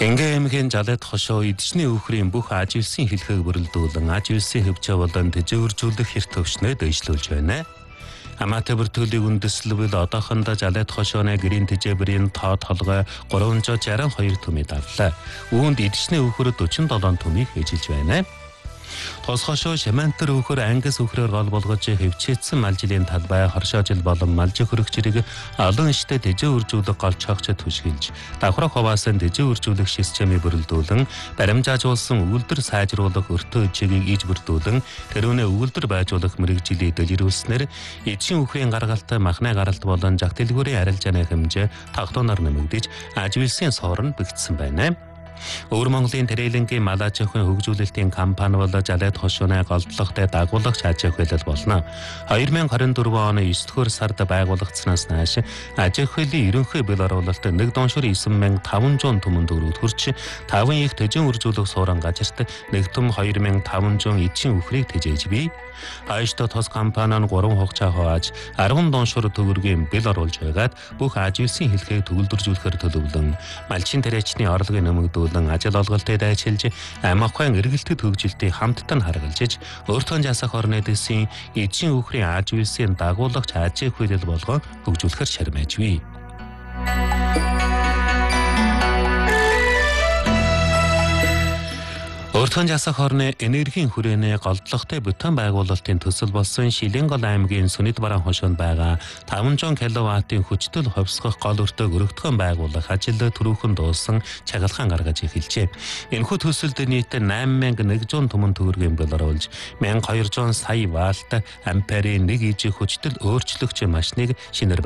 Энгэмгийн жалаад хошоо эдчний өвхрийн бүх аж үйлсийн хэлхэг бүрэлдүүлэн аж үйлсийн хөвчөө болон тэжэвэржүүлэх хэр төвшнөө дэвшлүүлж байна. Амаатай бүртгүүлийг үндэслэвэл одоохондоо жалаад хошооны гэрийн тэжээбэрийн тоо толгой 362 төмөд авлаа. Үүнд эдчний өвхөр 47 төмийг хэжилж байна. Тос хошоо шамантар өвхөр ангис өвхрөөр гол болгож хөвчээдсэн малжилийн талбай хоршоожил болон малжи хөрөгчрийг олон иштэй тэжэвэржүүлэх гол чогч түшгэлж давхрах хаваасан тэжэвэржүүлэх системийг бүрэлдүүлэн баримжаажуулсан өгүүлбэр сайжруулах өртөө чигийг иж бүрдүүлэн тэрүүнээ өгүүлбэр байжуулах мэрэгжилийг дэлгэрүүлснээр эдшин өвхрийн гаргалтай махны гаралт болон жах дэлгүүрийн арилжааны хэмжээ тогтооноор нэмэгдэж аж үйлсийн суур нь бэгдсэн байна. Өвөр Монголын Тэрэлэнгийн мал аж ахуйн хөгжүүлэлтийн компани бол жалаад хошооны голдлоготой дагуулагч аж ахуйлал болно. 2024 оны 9-р сард байгуулагдсанаас нааш аж ахуйлын ерөнхий бэл оруулалт 1,9500 түмэн төгрөг хүрч 5 их төжин үржүүлэх суурин газарт нэгтүм 2,500 эдшин өвхрийг тэжээж бий. Ааштай тос компани нь 3 хугацаа хувааж 10 доншор төгрөгийн бэл оруулж байгаад бүх аж үйлсийн хэлхийг төгөлдржүүлэхээр төлөвлөн малчин тариачны орлогыг нэмэгдүүлэн ажил олголтыг дайчилж ам ахуйн эргэлтэд хөгжилтийг хамтдаа харгалзаж өөртөө жасах орны дэсийн эдшин өвхрийн аж үйлсийн дагуулагч аж ахуйлал болгон хөгжүүлэхээр шармаж бий. Өөртөө жасах орны энергийн хүрээний голдлоготой бүтэн байгуулалтын төсөл болсон Шилэнгол аймгийн Сүнэд бараан хошоонд байгаа 500 кВт-ийн хүчтэй ховсгох гол өртөөг өргөдгөн байгуулах ажил түрүүхэн дууссан чагалгаан гаргаж эхэлжээ. Энэхүү төсөлд нийт 8100 түмэн төгрөгийн бэл оруулж 1200 сая ватт амперийн 1 ижи хүчтэй өөрчлөгч машиныг шинээр